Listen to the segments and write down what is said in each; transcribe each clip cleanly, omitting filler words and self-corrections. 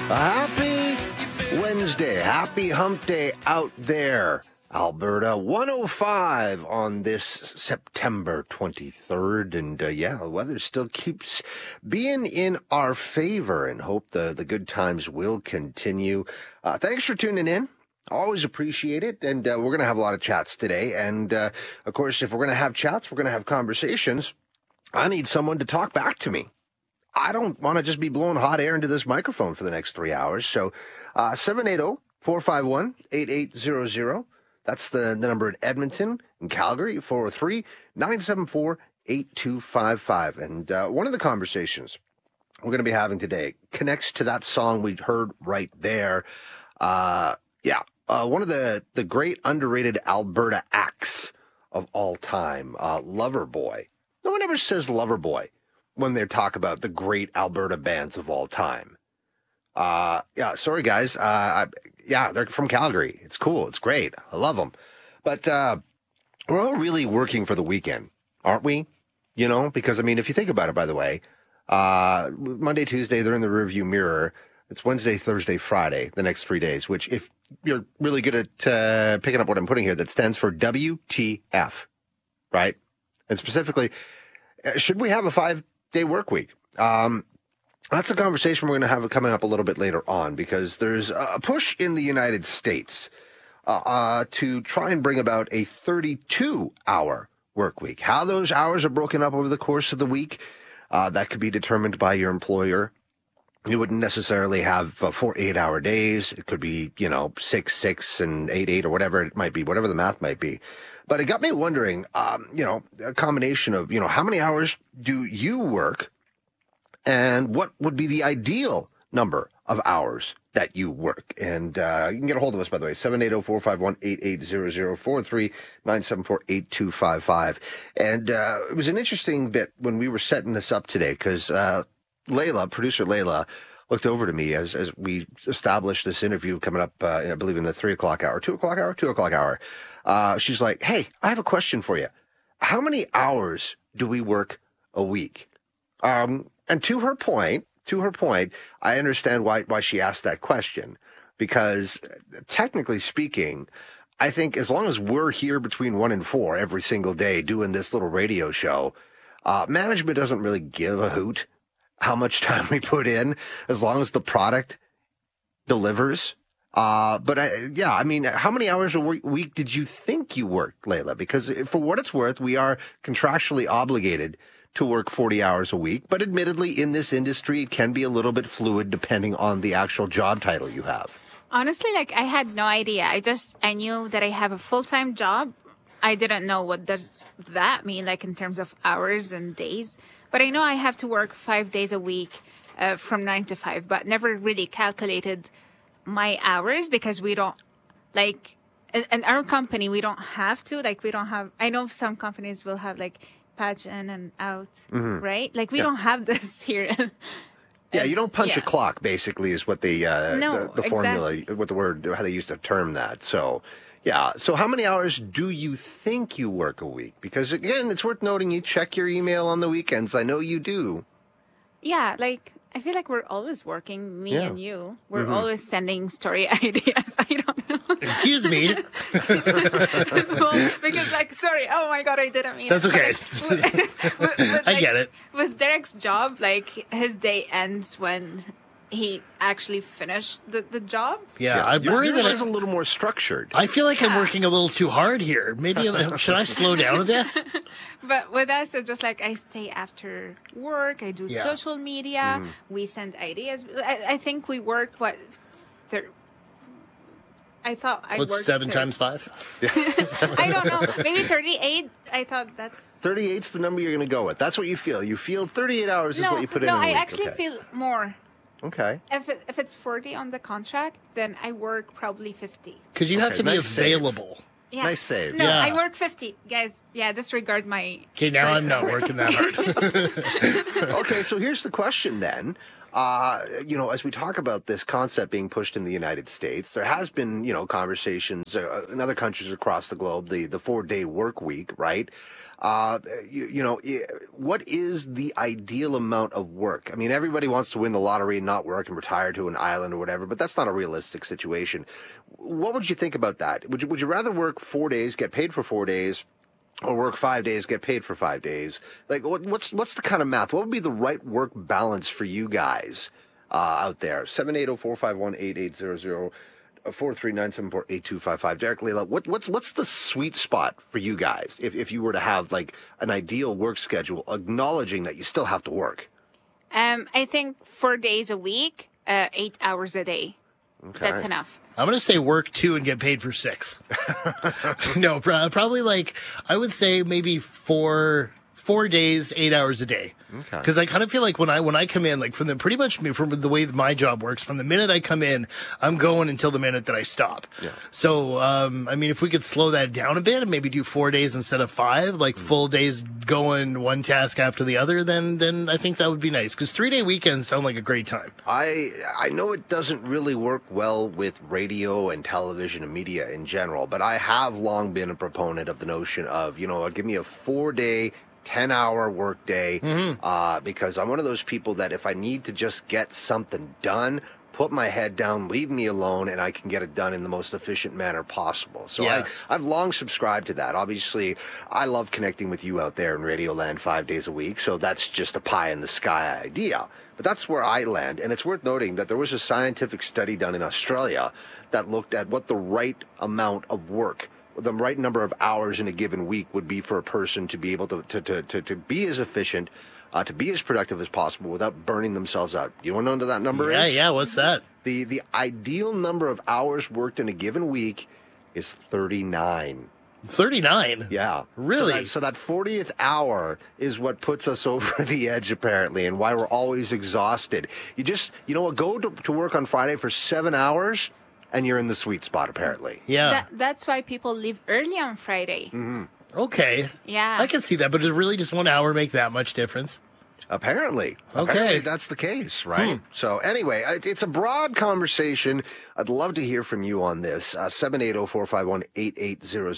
A happy Wednesday, happy hump day out there, Alberta. 105 on this September 23rd. And the weather still keeps being in our favor and hope the good times will continue. Thanks for tuning in. Always appreciate it. And we're going to have a lot of chats today. And of course, if we're going to have chats, we're going to have conversations. I need someone to talk back to me. I don't want to just be blowing hot air into this microphone for the next 3 hours. So 780-451-8800. That's the number in Edmonton and Calgary, 403-974-8255. And one of the conversations we're going to be having today connects to that song we heard right there. One of the great underrated Alberta acts of all time, Loverboy. No one ever says Loverboy when they talk about the great Alberta bands of all time. Sorry guys. They're from Calgary. It's cool. It's great. I love them. But we're all really working for the weekend, aren't we? You know, because, I mean, if you think about it, by the way, Monday, Tuesday, they're in the rearview mirror. It's Wednesday, Thursday, Friday, the next 3 days, which if you're really good at picking up what I'm putting here, that stands for WTF, right? And specifically, should we have a 5-day work week? That's a conversation we're going to have coming up a little bit later on, because there's a push in the United States to try and bring about a 32-hour work week. How those hours are broken up over the course of the week, that could be determined by your employer. You wouldn't necessarily have 4 8-hour days. It could be, 6, and 8, or whatever it might be, whatever the math might be. But it got me wondering, a combination of, how many hours do you work, and what would be the ideal number of hours that you work? And you can get a hold of us, by the way, 780-451-8800, 43974-8255. And it was an interesting bit when we were setting this up today, because producer Layla, looked over to me as we established this interview coming up, I believe in the 3 o'clock hour, 2 o'clock hour, 2 o'clock hour. She's like, hey, I have a question for you. How many hours do we work a week? And to her point, I understand why she asked that question, because technically speaking, I think as long as we're here between 1 and 4 every single day doing this little radio show, management doesn't really give a hoot how much time we put in, as long as the product delivers. How many hours a week did you think you worked, Layla? Because for what it's worth, we are contractually obligated to work 40 hours a week. But admittedly, in this industry, it can be a little bit fluid depending on the actual job title you have. Honestly, I had no idea. I knew that I have a full-time job. I didn't know what does that mean, in terms of hours and days. But I know I have to work 5 days a week from 9 to 5, but never really calculated my hours, because we don't, in our company, we don't have to, we don't have, I know some companies will have, patch in and out, right? We don't have this here. You don't punch a clock, basically, is what the formula, exactly. what the word, how they used to term that. So, so how many hours do you think you work a week? Because, again, it's worth noting you check your email on the weekends. I know you do. Yeah, I feel like we're always working, me and you. We're always sending story ideas. I don't know. Excuse me. Well, because, sorry, oh my God, I didn't mean That's okay. I get it. With Derek's job, his day ends when he actually finished the job. Yeah, I worry that it's a little more structured. I feel like I'm working a little too hard here. Maybe should I slow down a bit? But with us, it's just I stay after work. I do social media. We send ideas. I think we worked I thought I worked. What's 7 times 5? I don't know. Maybe 38. I thought that's 38's the number you're going to go with. That's what you feel. You feel 38 hours is what you put in a week. No, I actually feel more. Okay. If it's 40 on the contract, then I work probably 50. Because you have to be available. Yeah. Nice save. No, I work 50. Guys, disregard my... Okay, now I'm not working that hard. Okay, so here's the question then. As we talk about this concept being pushed in the United States, there has been, conversations in other countries across the globe, the 4-day work week, right? What is the ideal amount of work? I mean, everybody wants to win the lottery and not work and retire to an island or whatever, but that's not a realistic situation. What would you think about that? Would you rather work 4 days, get paid for 4 days, or work 5 days, get paid for 5 days? Like, what's the kind of math? What would be the right work balance for you guys out there? 780-451-8800. 439748255. Derek, Leila, what's the sweet spot for you guys if you were to have like an ideal work schedule, acknowledging that you still have to work? I think 4 days a week, 8 hours a day. Okay. That's enough. I'm going to say work 2 and get paid for 6. No, probably like, I would say maybe 4 days, 8 hours a day. Okay. Because I kind of feel like when I come in, like from the way my job works, from the minute I come in, I'm going until the minute that I stop. Yeah. So, if we could slow that down a bit and maybe do 4 days instead of 5, like full days going one task after the other, then I think that would be nice. Because 3-day weekends sound like a great time. I know it doesn't really work well with radio and television and media in general, but I have long been a proponent of the notion of, give me a 4-day 10-hour workday, because I'm one of those people that if I need to just get something done, put my head down, leave me alone, and I can get it done in the most efficient manner possible. So yeah. I've long subscribed to that. Obviously, I love connecting with you out there in Radio Land 5 days a week, so that's just a pie-in-the-sky idea. But that's where I land, and it's worth noting that there was a scientific study done in Australia that looked at what the right amount of work, the right number of hours in a given week would be for a person to be able to be as efficient, to be as productive as possible without burning themselves out. You want to know what that number is? Yeah, what's that? The ideal number of hours worked in a given week is 39. 39? Yeah. Really? So that 40th hour is what puts us over the edge, apparently, and why we're always exhausted. Go to work on Friday for 7 hours, and you're in the sweet spot, apparently. Yeah. That's why people leave early on Friday. Mm-hmm. Okay. Yeah. I can see that, but does really just 1 hour make that much difference? Apparently that's the case, right? So anyway, it's a broad conversation. I'd love to hear from you on this. 780-451-8800,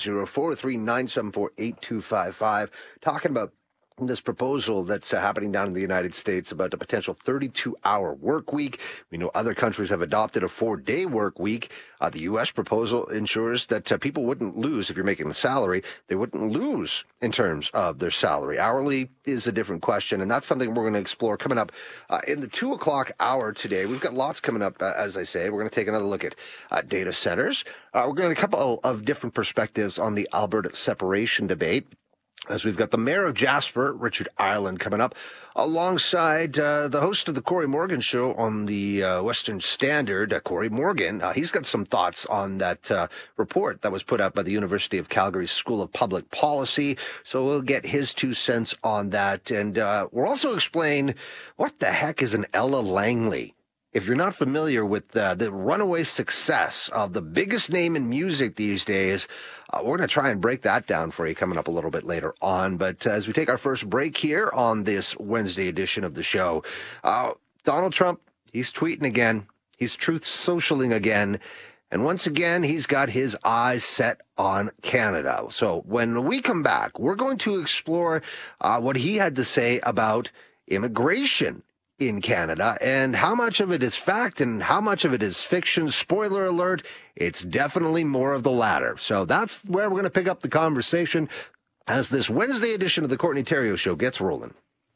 43974-8255, talking about this proposal that's happening down in the United States about a potential 32-hour work week. We know other countries have adopted a 4-day work week. The U.S. proposal ensures that people wouldn't lose if you're making a salary. They wouldn't lose in terms of their salary. Hourly is a different question, and that's something we're going to explore coming up in the 2 o'clock hour today. We've got lots coming up, as I say. We're going to take another look at data centers. We're going to a couple of different perspectives on the Alberta separation debate, as we've got the mayor of Jasper, Richard Ireland, coming up, alongside the host of the Corey Morgan Show on the Western Standard, Corey Morgan. He's got some thoughts on that report that was put out by the University of Calgary's School of Public Policy. So we'll get his 2 cents on that. And we'll also explain what the heck is an Ella Langley. If you're not familiar with the runaway success of the biggest name in music these days, we're going to try and break that down for you coming up a little bit later on. But as we take our first break here on this Wednesday edition of the show, Donald Trump, he's tweeting again. He's truth socialing again. And once again, he's got his eyes set on Canada. So when we come back, we're going to explore what he had to say about immigration in Canada and how much of it is fact and how much of it is fiction. Spoiler alert, it's definitely more of the latter. So that's where we're going to pick up the conversation as this Wednesday edition of the Courtney Theriault Show gets rolling.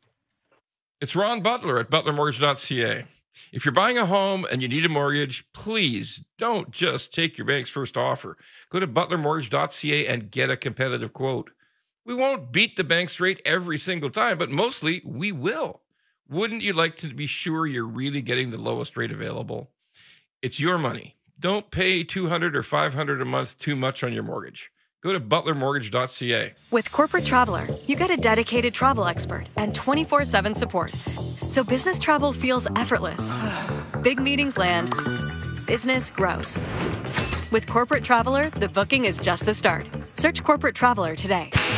It's Ron Butler at butlermortgage.ca. If you're buying a home and you need a mortgage, please don't just take your bank's first offer. Go to butlermortgage.ca and get a competitive quote. We won't beat the bank's rate every single time, but mostly we will. Wouldn't you like to be sure you're really getting the lowest rate available? It's your money. Don't pay $200 or $500 a month too much on your mortgage. Go to butlermortgage.ca. With Corporate Traveler, you get a dedicated travel expert and 24/7 support. So business travel feels effortless. Big meetings land. Business grows. With Corporate Traveler, the booking is just the start. Search Corporate Traveler today.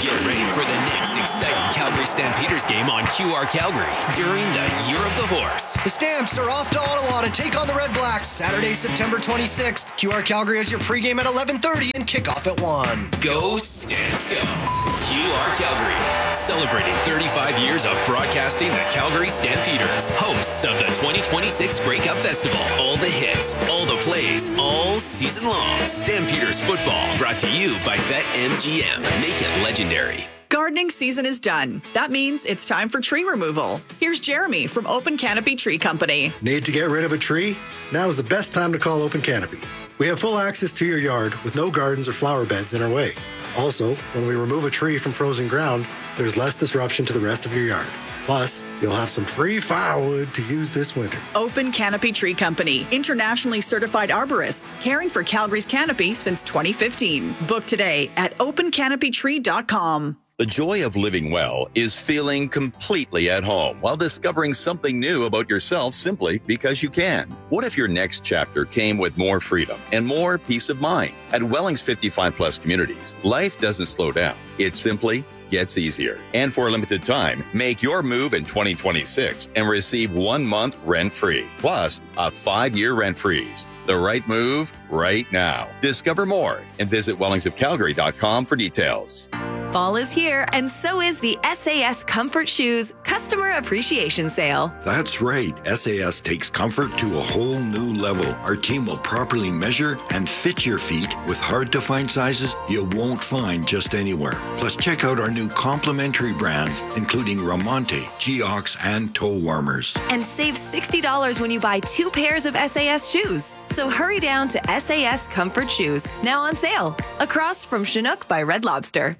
Get ready for the next exciting Calgary Stampeders game on QR Calgary during the Year of the Horse. The Stamps are off to Ottawa to take on the Red Blacks Saturday, September 26th. QR Calgary has your pregame at 11:30 and kickoff at 1. Go Stamps go! QR Calgary, celebrating 35 years of broadcasting the Calgary Stampeders, hosts of the 2026 Grey Cup Festival. All the hits, all the plays, all season long. Stampeders football, brought to you by BetMGM. Make it legendary. Gardening season is done. That means it's time for tree removal. Here's Jeremy from Open Canopy Tree Company. Need to get rid of a tree? Now is the best time to call Open Canopy. We have full access to your yard with no gardens or flower beds in our way. Also, when we remove a tree from frozen ground, there's less disruption to the rest of your yard. Plus, you'll have some free firewood to use this winter. Open Canopy Tree Company, internationally certified arborists, caring for Calgary's canopy since 2015. Book today at opencanopytree.com. The joy of living well is feeling completely at home while discovering something new about yourself simply because you can. What if your next chapter came with more freedom and more peace of mind? At Welling's 55 Plus Communities, life doesn't slow down. It simply gets easier. And for a limited time, make your move in 2026 and receive 1 month rent-free, plus a 5-year rent freeze. The right move right now. Discover more and visit wellingsofcalgary.com for details. Fall is here, and so is the SAS Comfort Shoes Customer Appreciation Sale. That's right. SAS takes comfort to a whole new level. Our team will properly measure and fit your feet with hard-to-find sizes you won't find just anywhere. Plus, check out our new complimentary brands, including Ramonte, Geox, and toe warmers. And save $60 when you buy 2 pairs of SAS shoes. So hurry down to SAS Comfort Shoes, now on sale, across from Chinook by Red Lobster.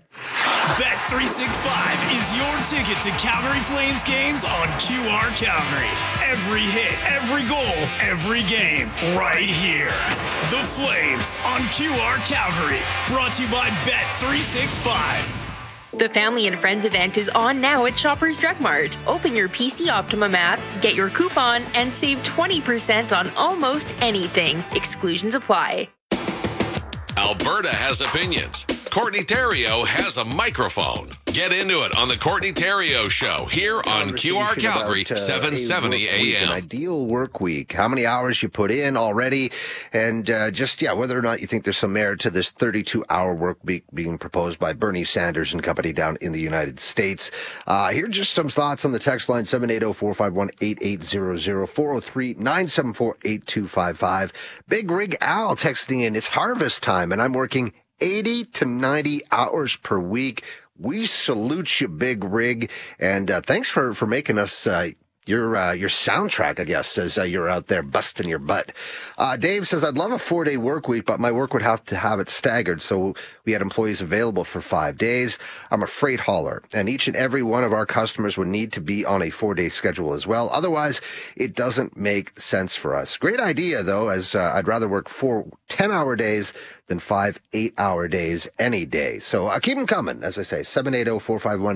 Bet365 is your ticket to Calgary Flames games on QR Calgary. Every hit, every goal, every game, right here. The Flames on QR Calgary, brought to you by Bet365. The Family and Friends event is on now at Shoppers Drug Mart. Open your PC Optimum app, get your coupon, and save 20% on almost anything. Exclusions apply. Alberta has opinions. Courtney Theriault has a microphone. Get into it on the Courtney Theriault Show here on QR Calgary, 770 AM. An ideal work week. How many hours you put in already, and whether or not you think there's some merit to this 32-hour work week being proposed by Bernie Sanders and company down in the United States. Here are just some thoughts on the text line, 780-451-8800, 403-974-8255. Big Rig Al texting in, it's harvest time, and I'm working 80 to 90 hours per week. We salute you, Big Rig, and thanks for making us your soundtrack, I guess, as you're out there busting your butt. Dave says, I'd love a 4-day work week, but my work would have to have it staggered, so we had employees available for 5 days. I'm a freight hauler, and each and every one of our customers would need to be on a 4-day schedule as well. Otherwise, it doesn't make sense for us. Great idea, though, as I'd rather work 4 10-hour days than 5 8-hour days any day. So keep them coming, as I say, 780-451-8800,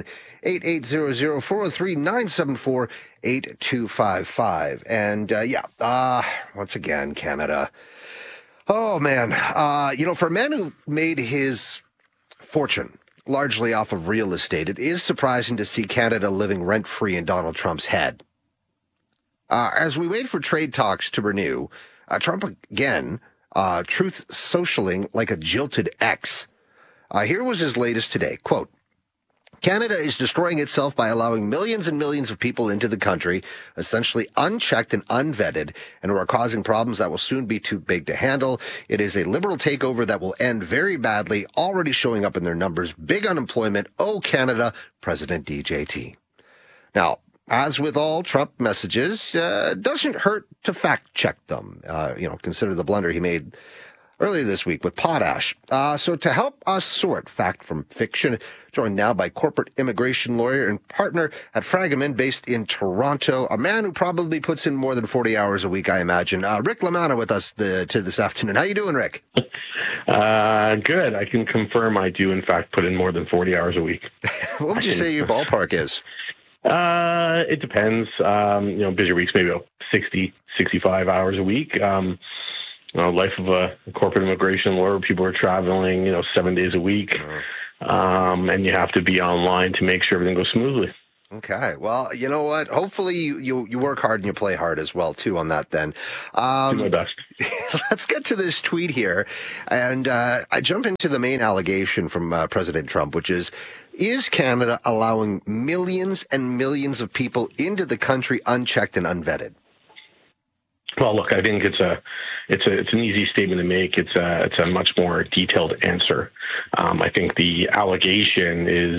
403-974-8255. And once again, Canada. Oh, man. For a man who made his fortune largely off of real estate, it is surprising to see Canada living rent-free in Donald Trump's head. As we wait for trade talks to renew, Trump again, truth socialing like a jilted ex. Here was his latest today. Quote, Canada is destroying itself by allowing millions and millions of people into the country, essentially unchecked and unvetted, and who are causing problems that will soon be too big to handle. It is a liberal takeover that will end very badly, already showing up in their numbers. Big unemployment. Oh, Canada, President DJT. Now, as with all Trump messages, doesn't hurt to fact check them. Consider the blunder he made earlier this week with potash. So to help us sort fact from fiction, joined now by corporate immigration lawyer and partner at Fragaman based in Toronto, a man who probably puts in more than 40 hours a week, I imagine. Rick Lamanna with us this afternoon. How you doing, Rick? Good. I can confirm I do, in fact, put in more than 40 hours a week. What would you say your ballpark is? It depends. Busy weeks, maybe 60, 65 hours a week. Life of a corporate immigration lawyer, people are traveling, 7 days a week. and you have to be online to make sure everything goes smoothly. Okay. Well, you know what? Hopefully you work hard and you play hard as well, too, on that then. Do my best. Let's get to this tweet here. And I jump into the main allegation from President Trump, which is Canada allowing millions and millions of people into the country unchecked and unvetted? Well, look, I think it's an easy statement to make. It's a much more detailed answer. I think the allegation is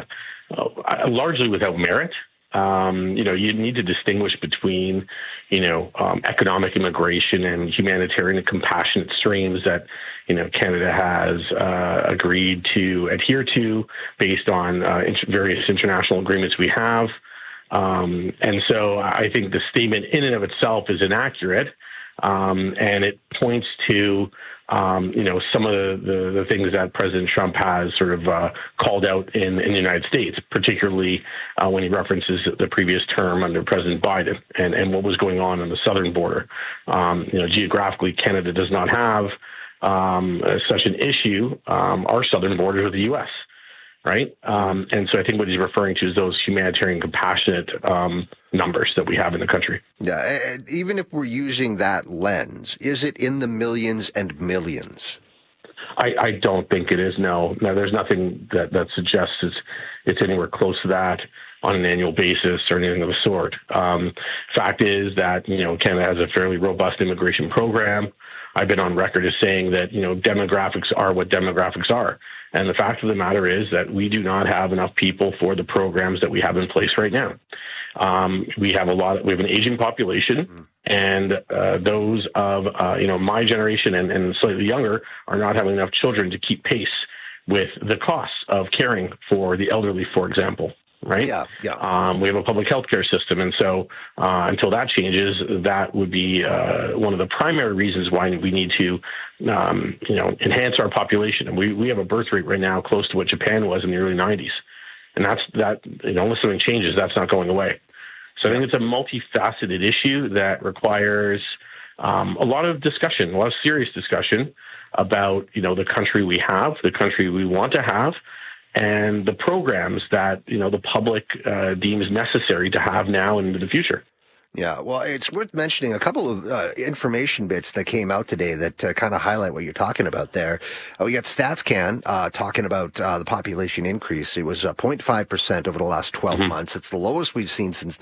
largely without merit. You need to distinguish between, economic immigration and humanitarian and compassionate streams that, Canada has agreed to adhere to based on various international agreements we have. And so I think the statement in and of itself is inaccurate, and it points to some of the things that President Trump has sort of called out in the United States, particularly when he references the previous term under President Biden and what was going on the southern border. Geographically, Canada does not have such an issue. Our southern borders with the U.S., right? And so I think what he's referring to is those humanitarian compassionate numbers that we have in the country. Yeah, and even if we're using that lens, is it in the millions and millions? I don't think it is, no. There's nothing that suggests it's anywhere close to that on an annual basis or anything of the sort. Fact is that, Canada has a fairly robust immigration program. I've been on record as saying that, demographics are what demographics are. And the fact of the matter is that we do not have enough people for the programs that we have in place right now. We have an aging population, and those of, my generation and slightly younger are not having enough children to keep pace with the costs of caring for the elderly, for example. Right? Yeah. We have a public health care system. And so until that changes, that would be one of the primary reasons why we need to, enhance our population. And we have a birth rate right now close to what Japan was in the early 90s. And unless something changes, that's not going away. So I think it's a multifaceted issue that requires a lot of discussion, a lot of serious discussion about, the country we have, the country we want to have, and the programs that, the public deems necessary to have now and into the future. Yeah, well, it's worth mentioning a couple of information bits that came out today that kind of highlight what you're talking about there. We got StatsCan talking about the population increase. It was 0.5% over the last 12 months. It's the lowest we've seen since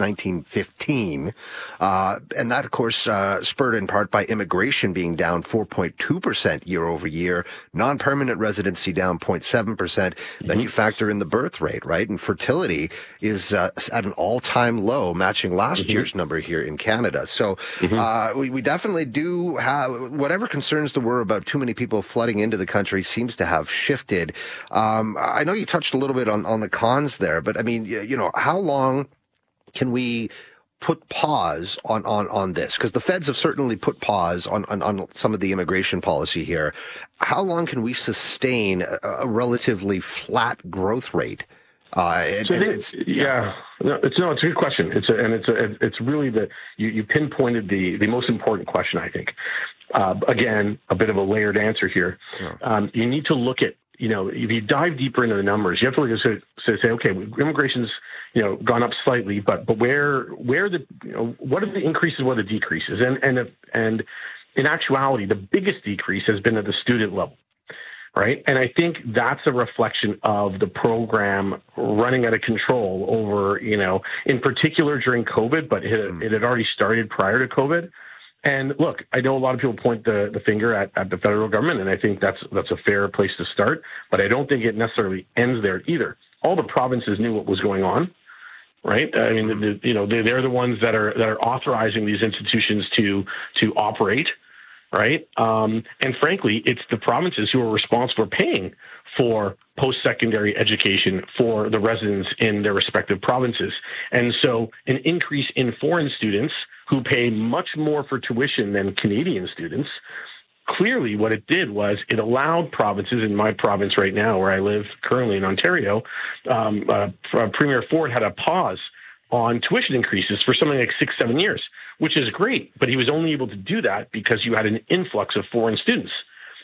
1915. And that, of course, spurred in part by immigration being down 4.2% year over year, non-permanent residency down 0.7%. Then you factor in the birth rate, right? And fertility is at an all-time low, matching last year's number here in Canada. So we definitely do have, whatever concerns there were about too many people flooding into the country seems to have shifted. I know you touched a little bit on the cons there, but I mean, how long can we put pause on this? Because the feds have certainly put pause on some of the immigration policy here. How long can we sustain a relatively flat growth rate? It's a good question. It's really you pinpointed the most important question, I think. Again, a bit of a layered answer here. You need to look at, if you dive deeper into the numbers, you have to look at say, okay, immigration's gone up slightly, but where what are the increases, what are the decreases? And in actuality, the biggest decrease has been at the student level. Right. And I think that's a reflection of the program running out of control over, in particular during COVID, but it had already started prior to COVID. And look, I know a lot of people point the finger at the federal government, and I think that's a fair place to start. But I don't think it necessarily ends there either. All the provinces knew what was going on. Right. I mean, they're the ones that are authorizing these institutions to operate. Right. And frankly, it's the provinces who are responsible for paying for post-secondary education for the residents in their respective provinces. And so an increase in foreign students who pay much more for tuition than Canadian students, clearly what it did was it allowed provinces, in my province right now where I live currently in Ontario, Premier Ford had a pause on tuition increases for something like 6-7 years, which is great. But he was only able to do that because you had an influx of foreign students.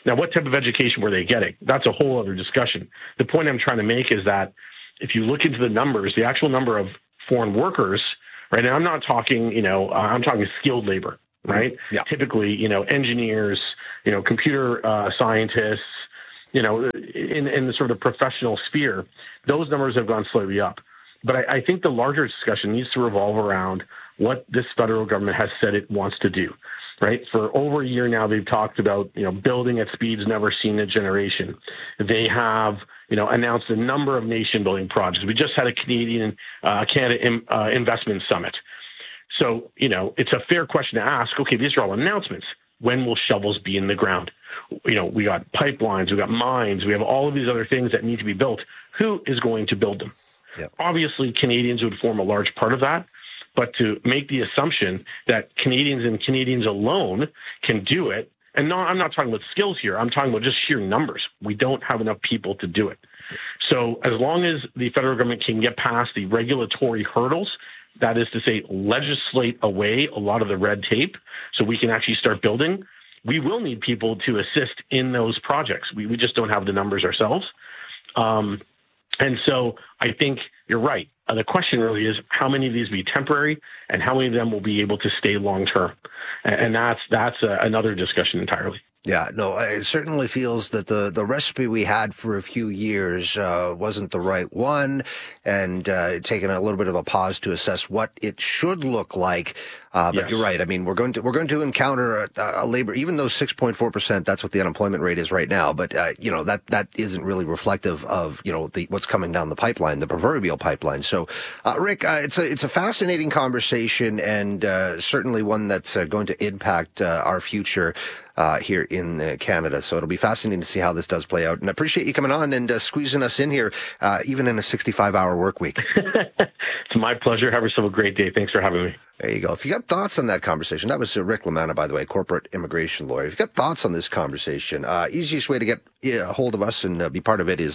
Now, what type of education were they getting? That's a whole other discussion. The point I'm trying to make is that if you look into the numbers, the actual number of foreign workers, right, and I'm not talking, I'm talking skilled labor, right? Yeah. Typically, engineers, computer scientists, in the sort of professional sphere, those numbers have gone slightly up. But I think the larger discussion needs to revolve around what this federal government has said it wants to do, right? For over a year now, they've talked about, building at speeds never seen in a generation. They have, announced a number of nation-building projects. We just had a Canada Investment Summit. So, it's a fair question to ask, okay, these are all announcements. When will shovels be in the ground? We got pipelines, we got mines, we have all of these other things that need to be built. Who is going to build them? Yep. Obviously, Canadians would form a large part of that. But to make the assumption that Canadians and Canadians alone can do it, and no, I'm not talking about skills here. I'm talking about just sheer numbers. We don't have enough people to do it. So as long as the federal government can get past the regulatory hurdles, that is to say, legislate away a lot of the red tape so we can actually start building, we will need people to assist in those projects. We just don't have the numbers ourselves. And so I think you're right. The question really is how many of these will be temporary and how many of them will be able to stay long term. And that's another discussion entirely. Yeah, no, it certainly feels that the recipe we had for a few years wasn't the right one, and taking a little bit of a pause to assess what it should look like. But you're right. I mean, we're going to encounter a labor, even though 6.4%, that's what the unemployment rate is right now. But that isn't really reflective of what's coming down the pipeline, the proverbial pipeline. So, Rick, it's a fascinating conversation, and certainly one that's going to impact our future here in Canada. So it'll be fascinating to see how this does play out. And I appreciate you coming on and squeezing us in here, even in a 65-hour work week. It's my pleasure. Have yourself a great day. Thanks for having me. There you go. If you got thoughts on that conversation, that was Rick Lamanna, by the way, corporate immigration lawyer. If you got thoughts on this conversation, easiest way to get a hold of us and be part of it is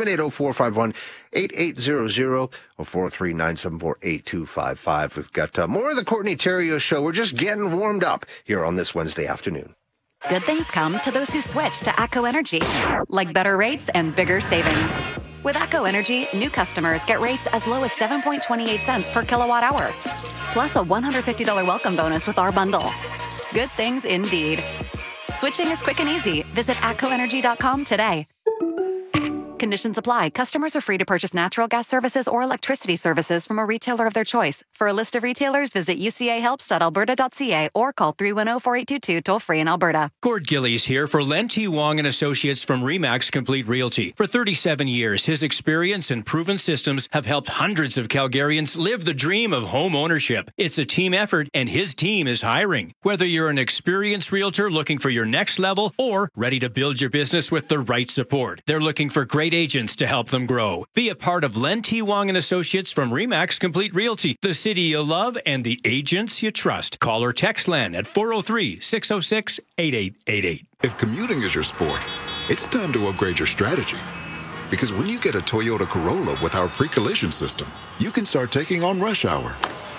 780-451-8800 or 43974-8255. We've got more of the Courtney Theriault Show. We're just getting warmed up here on this Wednesday afternoon. Good things come to those who switch to ATCO Energy, like better rates and bigger savings. With ATCO Energy, new customers get rates as low as 7.28 cents per kilowatt hour, plus a $150 welcome bonus with our bundle. Good things indeed. Switching is quick and easy. Visit atcoenergy.com today. Conditions apply. Customers are free to purchase natural gas services or electricity services from a retailer of their choice. For a list of retailers, visit ucahelps.alberta.ca or call 310-4822 toll-free in Alberta. Gord Gillies here for Len T. Wong and Associates from RE/MAX Complete Realty. For 37 years, his experience and proven systems have helped hundreds of Calgarians live the dream of home ownership. It's a team effort, and his team is hiring. Whether you're an experienced realtor looking for your next level or ready to build your business with the right support, they're looking for great agents to help them grow. Be a part of Len T. Wong and Associates from RE/MAX Complete Realty, the city you love and the agents you trust. Call or text Len at 403-606-8888. If commuting is your sport, it's time to upgrade your strategy. Because when you get a Toyota Corolla with our pre-collision system, you can start taking on rush hour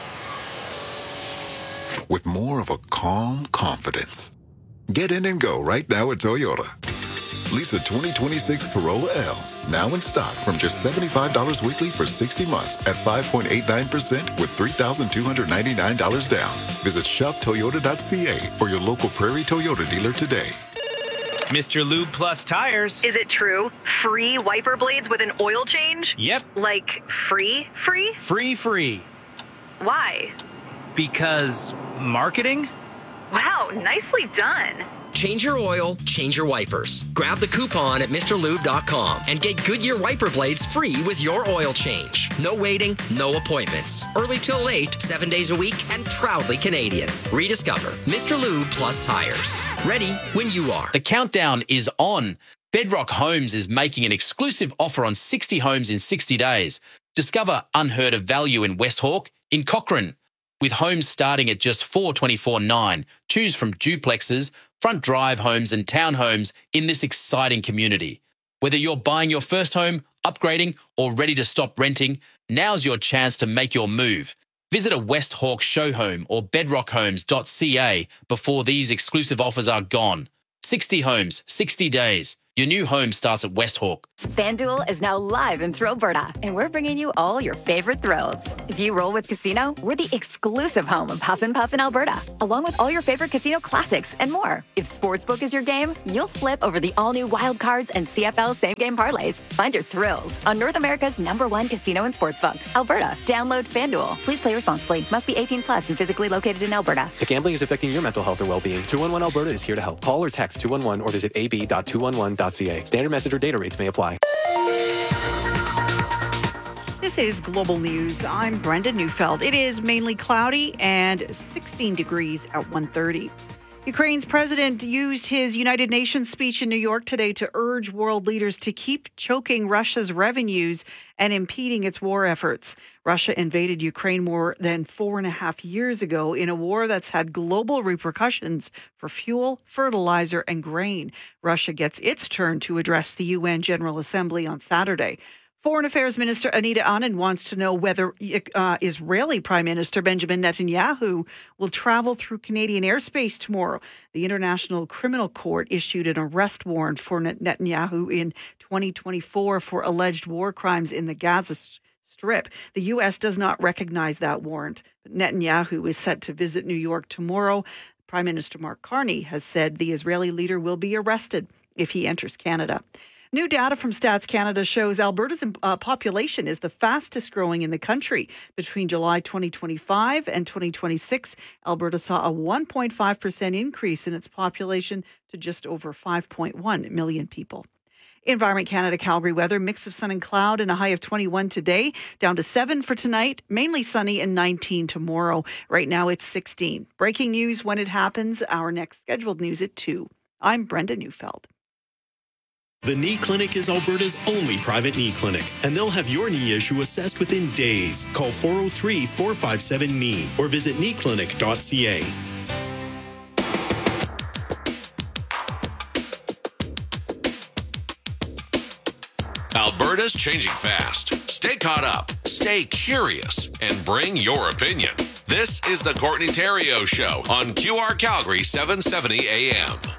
with more of a calm confidence. Get in and go right now at Toyota. Lease a 2026 Corolla L, now in stock from just $75 weekly for 60 months at 5.89% with $3,299 down. Visit shoptoyota.ca or your local Prairie Toyota dealer today. Mr. Lube Plus tires. Is it true? Free wiper blades with an oil change? Yep. Like free? Free. Why? Because marketing? Wow, nicely done. Change your oil, change your wipers. Grab the coupon at MrLube.com and get Goodyear wiper blades free with your oil change. No waiting, no appointments. Early till late, 7 days a week, and proudly Canadian. Rediscover Mr. Lube Plus tires. Ready when you are. The countdown is on. Bedrock Homes is making an exclusive offer on 60 homes in 60 days. Discover unheard of value in West Hawke, in Cochrane, with homes starting at just $424,900. Choose from duplexes, front drive homes and townhomes in this exciting community. Whether you're buying your first home, upgrading, or ready to stop renting, now's your chance to make your move. Visit a West Hawke show home or bedrockhomes.ca before these exclusive offers are gone. 60 homes, 60 days. Your new home starts at West Hawk. FanDuel is now live in Thrillberta, and we're bringing you all your favorite thrills. If you roll with Casino, we're the exclusive home of Huff and Puff in Alberta, along with all your favorite casino classics and more. If Sportsbook is your game, you'll flip over the all-new Wild Cards and CFL same-game parlays. Find your thrills on North America's #1 casino and sportsbook, Alberta. Download FanDuel. Please play responsibly. Must be 18 plus and physically located in Alberta. If gambling is affecting your mental health or well-being, 211 Alberta is here to help. Call or text 211 or visit ab.211.ca. Standard message or data rates may apply. This is Global News. I'm Brenda Neufeld. It is mainly cloudy and 16 degrees at 1:30. Ukraine's president used his United Nations speech in New York today to urge world leaders to keep choking Russia's revenues and impeding its war efforts. Russia invaded Ukraine more than 4.5 years ago in a war that's had global repercussions for fuel, fertilizer, and grain. Russia gets its turn to address the UN General Assembly on Saturday. Foreign Affairs Minister Anita Anand wants to know whether Israeli Prime Minister Benjamin Netanyahu will travel through Canadian airspace tomorrow. The International Criminal Court issued an arrest warrant for Netanyahu in 2024 for alleged war crimes in the Gaza Strip. The U.S. does not recognize that warrant. But Netanyahu is set to visit New York tomorrow. Prime Minister Mark Carney has said the Israeli leader will be arrested if he enters Canada. New data from Stats Canada shows Alberta's population is the fastest growing in the country. Between July 2025 and 2026, Alberta saw a 1.5% increase in its population to just over 5.1 million people. Environment Canada Calgary weather, mix of sun and cloud and a high of 21 today, down to 7 for tonight, mainly sunny and 19 tomorrow. Right now it's 16. Breaking news when it happens. Our next scheduled news at 2. I'm Brenda Neufeld. The Knee Clinic is Alberta's only private knee clinic, and they'll have your knee issue assessed within days. Call 403-457-KNEE or visit kneeclinic.ca. Alberta's changing fast. Stay caught up, stay curious, and bring your opinion. This is the Courtney Theriault Show on QR Calgary 770 AM.